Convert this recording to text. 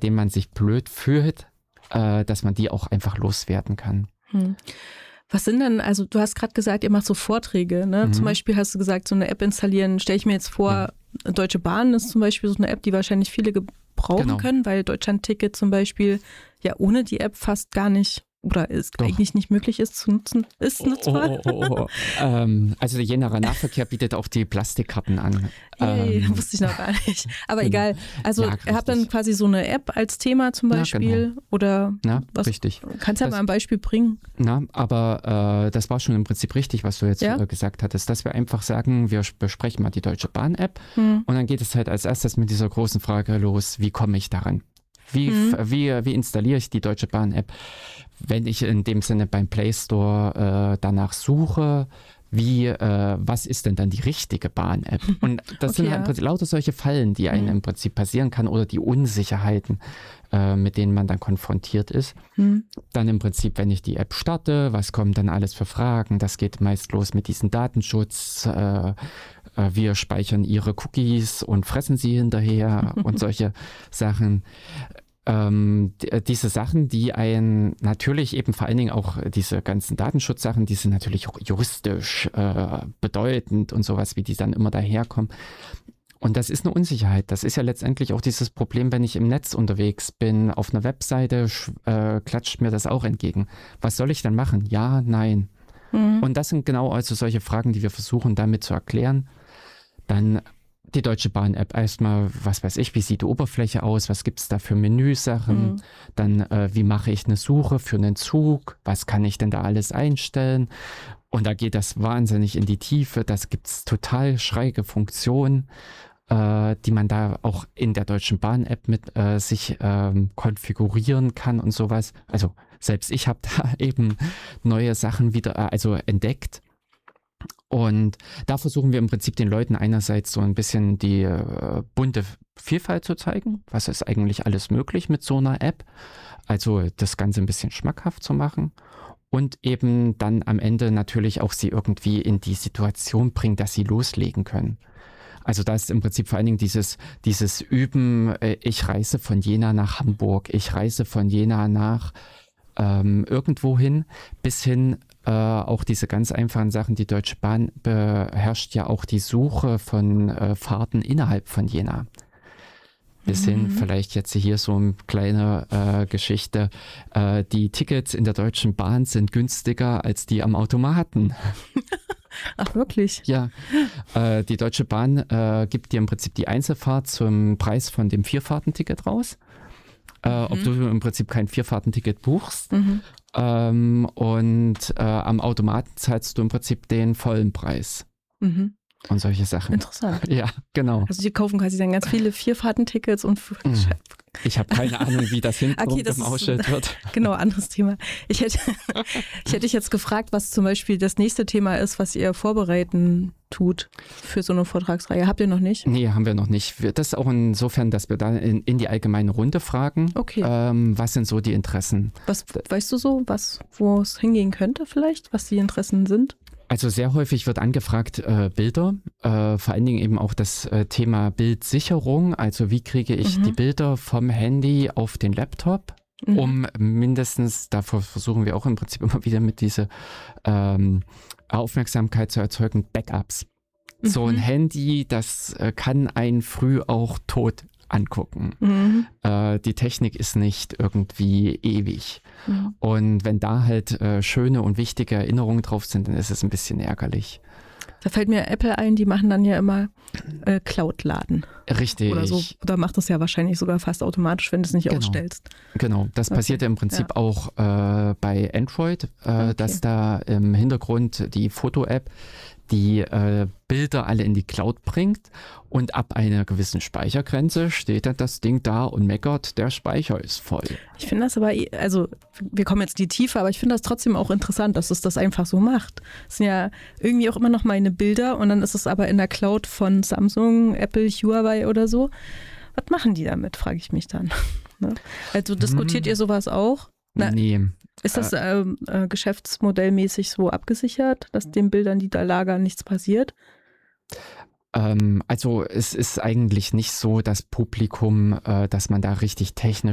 denen man sich blöd fühlt, dass man die auch einfach loswerden kann. Was sind denn, also du hast gerade gesagt, ihr macht so Vorträge, ne? Zum Beispiel hast du gesagt, so eine App installieren, stelle ich mir jetzt vor, Deutsche Bahn ist zum Beispiel so eine App, die wahrscheinlich viele gebrauchen können, weil Deutschland-Ticket zum Beispiel ja ohne die App fast gar nicht oder ist eigentlich nicht möglich ist zu nutzen. Ist nutzbar? Also der Jenaer Nahverkehr bietet auch die Plastikkarten an. Wusste ich noch gar nicht. Aber egal. Also ihr habt dann quasi so eine App als Thema zum Beispiel. Genau. Oder was? Richtig. Kannst du ja mal ein Beispiel bringen. Aber das war schon im Prinzip richtig, was du jetzt gesagt hattest, dass wir einfach sagen, wir besprechen mal die Deutsche Bahn-App und dann geht es halt als erstes mit dieser großen Frage los, wie komme ich daran? Wie installiere ich die Deutsche Bahn-App? Wenn ich in dem Sinne beim Play Store danach suche, was ist denn dann die richtige Bahn-App? Und das sind halt lauter solche Fallen, die einem im Prinzip passieren kann oder die Unsicherheiten, mit denen man dann konfrontiert ist. Dann im Prinzip, wenn ich die App starte, was kommen dann alles für Fragen? Das geht meist los mit diesem Datenschutz. Wir speichern ihre Cookies und fressen sie hinterher und solche Sachen. Diese Sachen, die einen natürlich eben vor allen Dingen auch diese ganzen Datenschutzsachen, die sind natürlich auch juristisch bedeutend und sowas, wie die dann immer daherkommen. Und das ist eine Unsicherheit. Das ist ja letztendlich auch dieses Problem, wenn ich im Netz unterwegs bin, auf einer Webseite, klatscht mir das auch entgegen. Was soll ich dann machen? Ja, nein. Und das sind genau also solche Fragen, die wir versuchen damit zu erklären. Dann die Deutsche Bahn-App erstmal, was weiß ich, wie sieht die Oberfläche aus, was gibt es da für Menüsachen, dann wie mache ich eine Suche für einen Zug, was kann ich denn da alles einstellen und da geht das wahnsinnig in die Tiefe, das gibt es total schräge Funktionen, die man da auch in der Deutschen Bahn-App mit sich konfigurieren kann und sowas, also selbst ich habe da eben neue Sachen wieder entdeckt. Und da versuchen wir im Prinzip den Leuten einerseits so ein bisschen die bunte Vielfalt zu zeigen. Was ist eigentlich alles möglich mit so einer App? Also das Ganze ein bisschen schmackhaft zu machen. Und eben dann am Ende natürlich auch sie irgendwie in die Situation bringen, dass sie loslegen können. Also da ist im Prinzip vor allen Dingen dieses Üben, ich reise von Jena nach Hamburg, ich reise von Jena nach irgendwo hin, bis hin auch diese ganz einfachen Sachen. Die Deutsche Bahn beherrscht ja auch die Suche von Fahrten innerhalb von Jena. Bis hin, vielleicht jetzt hier so eine kleine Geschichte, die Tickets in der Deutschen Bahn sind günstiger als die am Automaten. Ach, wirklich? Ja, die Deutsche Bahn gibt dir im Prinzip die Einzelfahrt zum Preis von dem Vierfahrtenticket raus. Ob du im Prinzip kein Vierfahrtenticket buchst. Und am Automaten zahlst du im Prinzip den vollen Preis. Und solche Sachen. Interessant. Ja, genau. Also die kaufen quasi dann ganz viele Vierfahrtentickets und ich habe keine Ahnung, wie das hinten gemauschelt wird. Genau, anderes Thema. Ich hätte dich jetzt gefragt, was zum Beispiel das nächste Thema ist, was ihr vorbereiten tut für so eine Vortragsreihe. Habt ihr noch nicht? Nee, haben wir noch nicht. Das ist auch insofern, dass wir da in die allgemeine Runde fragen. Okay. Was sind so die Interessen? Was weißt du so, wo es hingehen könnte vielleicht, was die Interessen sind? Also sehr häufig wird angefragt Bilder, vor allen Dingen eben auch das Thema Bildsicherung, also wie kriege ich die Bilder vom Handy auf den Laptop, um mindestens, davor versuchen wir auch im Prinzip immer wieder mit dieser Aufmerksamkeit zu erzeugen, Backups. So ein Handy, das kann einen früh auch tot angucken. Die Technik ist nicht irgendwie ewig. Und wenn da halt schöne und wichtige Erinnerungen drauf sind, dann ist es ein bisschen ärgerlich. Da fällt mir Apple ein, die machen dann ja immer Cloud-Laden. Richtig. Oder so. Oder macht das ja wahrscheinlich sogar fast automatisch, wenn du es nicht ausstellst. Genau, das passiert ja im Prinzip auch bei Android, dass da im Hintergrund die Foto-App die Bilder alle in die Cloud bringt und ab einer gewissen Speichergrenze steht dann das Ding da und meckert, der Speicher ist voll. Ich finde das aber, also wir kommen jetzt in die Tiefe, aber ich finde das trotzdem auch interessant, dass es das einfach so macht. Es sind ja irgendwie auch immer noch meine Bilder und dann ist es aber in der Cloud von Samsung, Apple, Huawei oder so. Was machen die damit, frage ich mich dann. Ne? Also diskutiert ihr sowas auch? Nee. Ist das geschäftsmodellmäßig so abgesichert, dass den Bildern, die da lagern, nichts passiert? Also es ist eigentlich nicht so das Publikum, dass man da richtig technisch